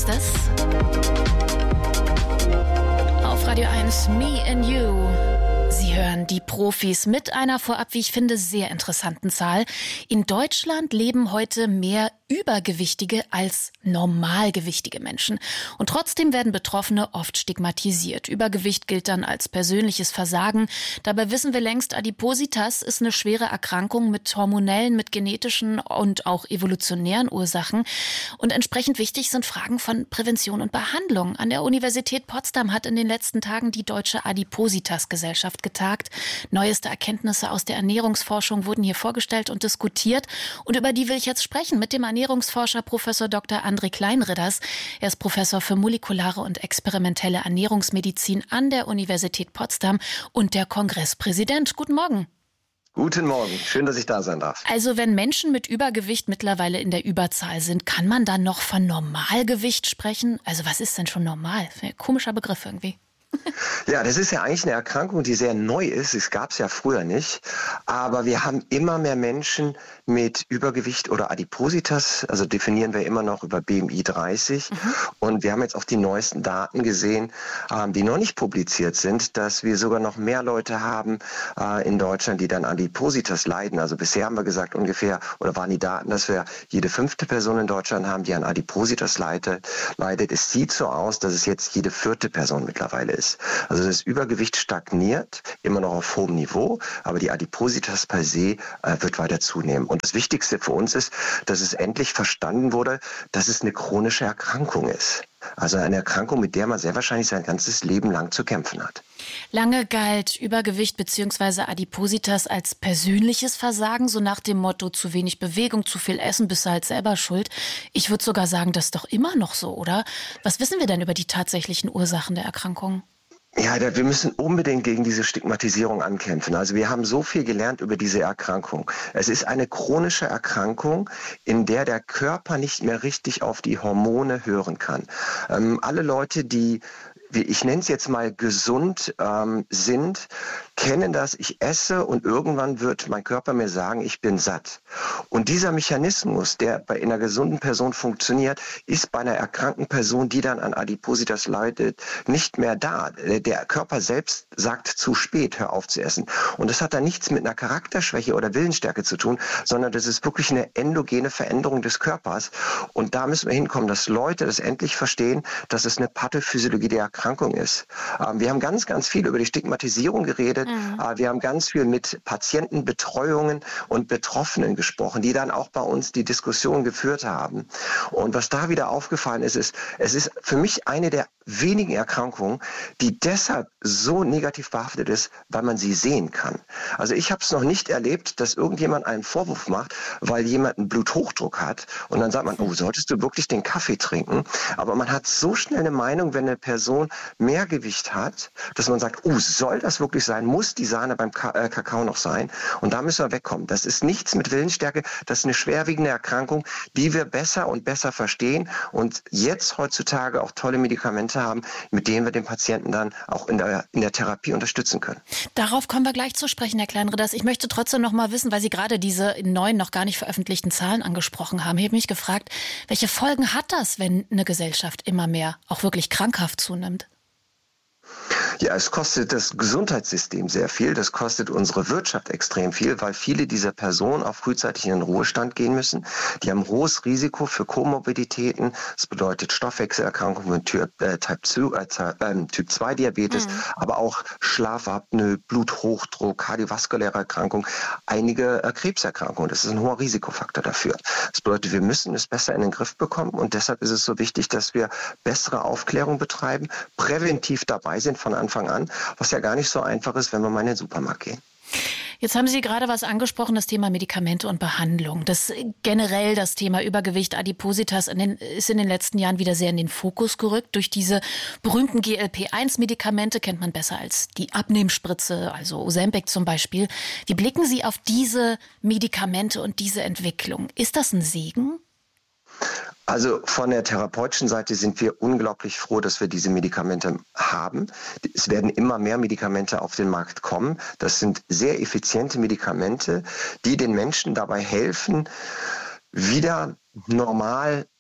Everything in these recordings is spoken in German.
ist es. Auf Radio 1, Me and You. Sie hören die Profis mit einer vorab, wie ich finde, sehr interessanten Zahl. In Deutschland leben heute mehr übergewichtige als normalgewichtige Menschen. Und trotzdem werden Betroffene oft stigmatisiert. Übergewicht gilt dann als persönliches Versagen. Dabei wissen wir längst, Adipositas ist eine schwere Erkrankung mit hormonellen, mit genetischen und auch evolutionären Ursachen. Und entsprechend wichtig sind Fragen von Prävention und Behandlung. An der Universität Potsdam hat in den letzten Tagen die Deutsche Adipositas-Gesellschaft getagt. Neueste Erkenntnisse aus der Ernährungsforschung wurden hier vorgestellt und diskutiert. Und über die will ich jetzt sprechen mit dem Ernährungsforscher Professor Dr. André Kleinridders. Er ist Professor für molekulare und experimentelle Ernährungsmedizin an der Universität Potsdam und der Kongresspräsident. Guten Morgen. Guten Morgen, schön, dass ich da sein darf. Also wenn Menschen mit Übergewicht mittlerweile in der Überzahl sind, kann man dann noch von Normalgewicht sprechen? Also was ist denn schon normal? Ein komischer Begriff irgendwie. Ja, das ist ja eigentlich eine Erkrankung, die sehr neu ist. Es gab es ja früher nicht. Aber wir haben immer mehr Menschen mit Übergewicht oder Adipositas. Also definieren wir immer noch über BMI 30. Und wir haben jetzt auch die neuesten Daten gesehen, die noch nicht publiziert sind, dass wir sogar noch mehr Leute haben in Deutschland, die dann Adipositas leiden. Also bisher haben wir gesagt ungefähr, oder waren die Daten, dass wir jede 5. Person in Deutschland haben, die an Adipositas leidet. Es sieht so aus, dass es jetzt jede 4. Person mittlerweile ist. Also das Übergewicht stagniert, immer noch auf hohem Niveau, aber die Adipositas per se wird weiter zunehmen. Und das Wichtigste für uns ist, dass es endlich verstanden wurde, dass es eine chronische Erkrankung ist. Also eine Erkrankung, mit der man sehr wahrscheinlich sein ganzes Leben lang zu kämpfen hat. Lange galt Übergewicht bzw. Adipositas als persönliches Versagen, so nach dem Motto, zu wenig Bewegung, zu viel Essen, bist du halt selber schuld. Ich würde sogar sagen, das ist doch immer noch so, oder? Was wissen wir denn über die tatsächlichen Ursachen der Erkrankung? Ja, wir müssen unbedingt gegen diese Stigmatisierung ankämpfen. Also wir haben so viel gelernt über diese Erkrankung. Es ist eine chronische Erkrankung, in der der Körper nicht mehr richtig auf die Hormone hören kann. Alle Leute, die, ich nenne es jetzt mal gesund sind, kennen das, ich esse und irgendwann wird mein Körper mir sagen, ich bin satt. Und dieser Mechanismus, der bei einer gesunden Person funktioniert, ist bei einer erkrankten Person, die dann an Adipositas leidet, nicht mehr da. Der Körper selbst sagt zu spät, hör auf zu essen. Und das hat dann nichts mit einer Charakterschwäche oder Willensstärke zu tun, sondern das ist wirklich eine endogene Veränderung des Körpers. Und da müssen wir hinkommen, dass Leute das endlich verstehen, dass es eine Pathophysiologie der Erkrankung ist. Wir haben ganz, ganz viel über die Stigmatisierung geredet. Wir haben ganz viel mit Patientenbetreuungen und Betroffenen gesprochen, die dann auch bei uns die Diskussion geführt haben. Und was da wieder aufgefallen ist, es ist für mich eine der wenigen Erkrankungen, die deshalb so negativ behaftet ist, weil man sie sehen kann. Also ich habe es noch nicht erlebt, dass irgendjemand einen Vorwurf macht, weil jemand einen Bluthochdruck hat und dann sagt man, oh, solltest du wirklich den Kaffee trinken? Aber man hat so schnell eine Meinung, wenn eine Person mehr Gewicht hat, dass man sagt, oh, soll das wirklich sein? Muss die Sahne beim Kakao noch sein? Und da müssen wir wegkommen. Das ist nichts mit Willensstärke, das ist eine schwerwiegende Erkrankung, die wir besser und besser verstehen und jetzt heutzutage auch tolle Medikamente haben, mit denen wir den Patienten dann auch in der Therapie unterstützen können. Darauf kommen wir gleich zu sprechen, Herr Kleinridders. Ich möchte trotzdem noch mal wissen, weil Sie gerade diese neuen, noch gar nicht veröffentlichten Zahlen angesprochen haben. Ich habe mich gefragt, welche Folgen hat das, wenn eine Gesellschaft immer mehr auch wirklich krankhaft zunimmt? Ja, es kostet das Gesundheitssystem sehr viel, das kostet unsere Wirtschaft extrem viel, weil viele dieser Personen auch frühzeitig in den Ruhestand gehen müssen. Die haben hohes Risiko für Komorbiditäten, das bedeutet Stoffwechselerkrankungen, Typ 2 Diabetes, aber auch Schlafapnoe, Bluthochdruck, kardiovaskuläre Erkrankungen, einige Krebserkrankungen. Das ist ein hoher Risikofaktor dafür. Das bedeutet, wir müssen es besser in den Griff bekommen und deshalb ist es so wichtig, dass wir bessere Aufklärung betreiben, präventiv dabei sind von Anfang an, was ja gar nicht so einfach ist, wenn wir mal in den Supermarkt gehen. Jetzt haben Sie gerade was angesprochen, das Thema Medikamente und Behandlung. Das Thema Übergewicht, Adipositas ist in den letzten Jahren wieder sehr in den Fokus gerückt. Durch diese berühmten GLP-1-Medikamente kennt man besser als die Abnehmspritze, also Ozempic zum Beispiel. Wie blicken Sie auf diese Medikamente und diese Entwicklung? Ist das ein Segen? Also von der therapeutischen Seite sind wir unglaublich froh, dass wir diese Medikamente haben. Es werden immer mehr Medikamente auf den Markt kommen. Das sind sehr effiziente Medikamente, die den Menschen dabei helfen, wieder normal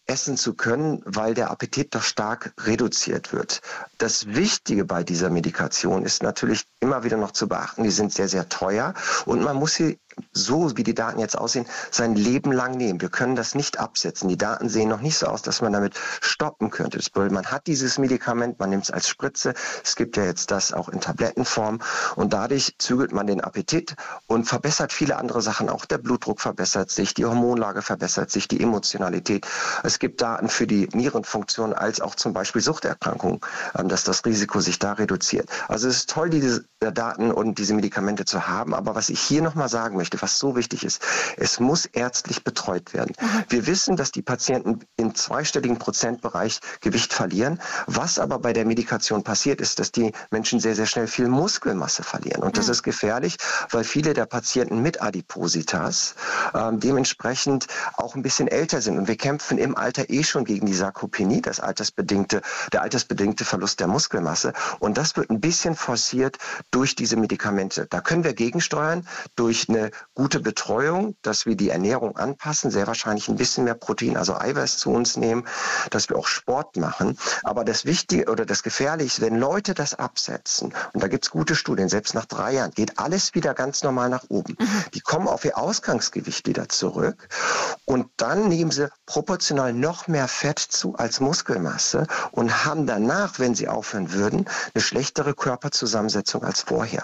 essen zu können, weil der Appetit doch stark reduziert wird. Das Wichtige bei dieser Medikation ist natürlich immer wieder noch zu beachten, die sind sehr, sehr teuer und man muss sie, so wie die Daten jetzt aussehen, sein Leben lang nehmen. Wir können das nicht absetzen. Die Daten sehen noch nicht so aus, dass man damit stoppen könnte. Das bedeutet, man hat dieses Medikament, man nimmt es als Spritze. Es gibt ja jetzt das auch in Tablettenform und dadurch zügelt man den Appetit und verbessert viele andere Sachen. Auch der Blutdruck verbessert sich, die Hormonlage verbessert sich, die Emotionalität. Es gibt Daten für die Nierenfunktion als auch zum Beispiel Suchterkrankungen, dass das Risiko sich da reduziert. Also es ist toll, diese Daten und diese Medikamente zu haben, aber was ich hier nochmal sagen möchte, was so wichtig ist, es muss ärztlich betreut werden. Wir wissen, dass die Patienten im zweistelligen Prozentbereich Gewicht verlieren. Was aber bei der Medikation passiert, ist, dass die Menschen sehr, sehr schnell viel Muskelmasse verlieren. Und das ist gefährlich, weil viele der Patienten mit Adipositas dementsprechend auch ein bisschen älter sind. Und wir kämpfen im Alter schon gegen die Sarkopenie, der altersbedingte Verlust der Muskelmasse. Und das wird ein bisschen forciert durch diese Medikamente. Da können wir gegensteuern durch eine gute Betreuung, dass wir die Ernährung anpassen, sehr wahrscheinlich ein bisschen mehr Protein, also Eiweiß zu uns nehmen, dass wir auch Sport machen. Aber das Wichtige oder das Gefährliche ist, wenn Leute das absetzen, und da gibt es gute Studien, selbst nach 3 Jahren, geht alles wieder ganz normal nach oben. Die kommen auf ihr Ausgangsgewicht wieder zurück und dann nehmen sie proportional noch mehr Fett zu als Muskelmasse und haben danach, wenn sie aufhören würden, eine schlechtere Körperzusammensetzung als vorher.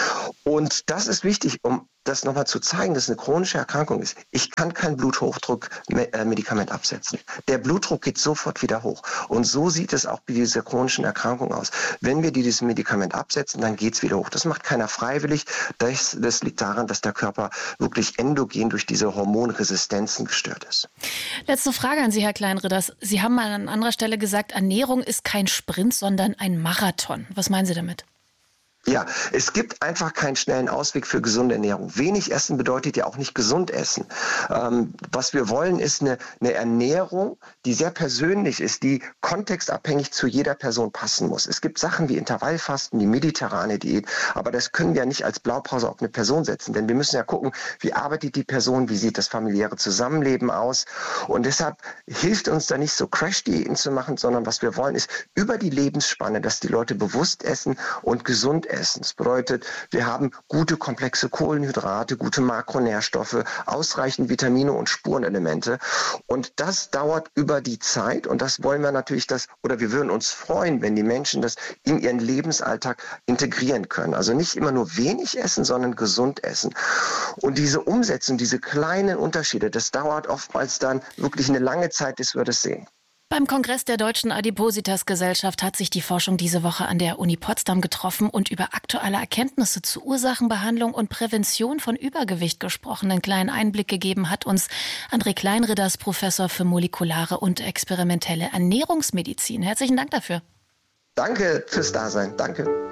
Und das ist wichtig, um das nochmal zu zeigen, dass es eine chronische Erkrankung ist. Ich kann kein Bluthochdruckmedikament absetzen. Der Blutdruck geht sofort wieder hoch. Und so sieht es auch bei dieser chronischen Erkrankung aus. Wenn wir dieses Medikament absetzen, dann geht es wieder hoch. Das macht keiner freiwillig. Das liegt daran, dass der Körper wirklich endogen durch diese Hormonresistenzen gestört ist. Letzte Frage an Sie, Herr Kleinridders. Sie haben mal an anderer Stelle gesagt, Ernährung ist kein Sprint, sondern ein Marathon. Was meinen Sie damit? Ja, es gibt einfach keinen schnellen Ausweg für gesunde Ernährung. Wenig essen bedeutet ja auch nicht gesund essen. Was wir wollen, ist eine Ernährung, die sehr persönlich ist, die kontextabhängig zu jeder Person passen muss. Es gibt Sachen wie Intervallfasten, die mediterrane Diät, aber das können wir nicht als Blaupause auf eine Person setzen, denn wir müssen ja gucken, wie arbeitet die Person, wie sieht das familiäre Zusammenleben aus. Und deshalb hilft uns da nicht so Crash-Diäten zu machen, sondern was wir wollen, ist über die Lebensspanne, dass die Leute bewusst essen und gesund essen. Das bedeutet, wir haben gute komplexe Kohlenhydrate, gute Makronährstoffe, ausreichend Vitamine und Spurenelemente. Und das dauert über die Zeit. Und das wollen wir natürlich, wir würden uns freuen, wenn die Menschen das in ihren Lebensalltag integrieren können. Also nicht immer nur wenig essen, sondern gesund essen. Und diese Umsetzung, diese kleinen Unterschiede, das dauert oftmals dann wirklich eine lange Zeit, bis wir das sehen. Beim Kongress der Deutschen Adipositas-Gesellschaft hat sich die Forschung diese Woche an der Uni Potsdam getroffen und über aktuelle Erkenntnisse zu Ursachenbehandlung und Prävention von Übergewicht gesprochen. Einen kleinen Einblick gegeben hat uns André Kleinridders, Professor für molekulare und experimentelle Ernährungsmedizin. Herzlichen Dank dafür. Danke fürs Dasein. Danke.